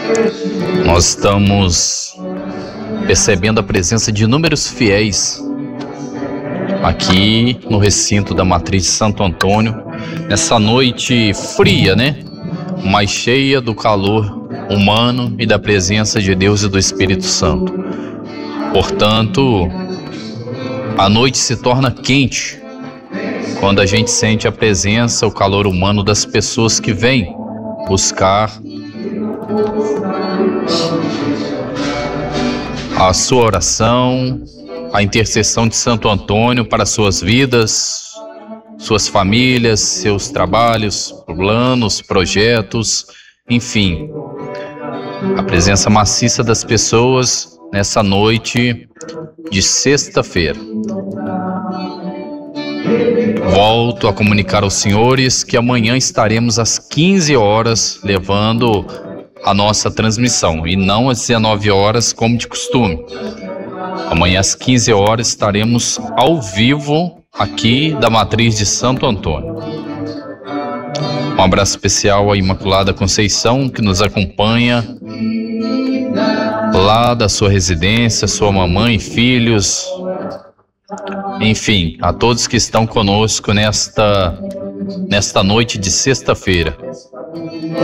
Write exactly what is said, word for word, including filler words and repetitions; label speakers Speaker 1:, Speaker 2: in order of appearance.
Speaker 1: Nós estamos percebendo a presença de inúmeros fiéis aqui no recinto da Matriz de Santo Antônio, nessa noite fria, né? Mas cheia do calor humano e da presença de Deus e do Espírito Santo. Portanto, a noite se torna quente quando a gente sente a presença, o calor humano das pessoas que vêm buscar a sua oração, a intercessão de Santo Antônio para suas vidas, suas famílias, seus trabalhos, planos, projetos, enfim. A presença maciça das pessoas nessa noite de sexta-feira. Volto a comunicar aos senhores que amanhã estaremos às quinze horas levando a nossa transmissão e não às dezenove horas como de costume. Amanhã às quinze horas estaremos ao vivo aqui da Matriz de Santo Antônio. Um abraço especial à Imaculada Conceição, que nos acompanha lá da sua residência, sua mamãe, filhos, enfim, a todos que estão conosco nesta, nesta noite de sexta-feira.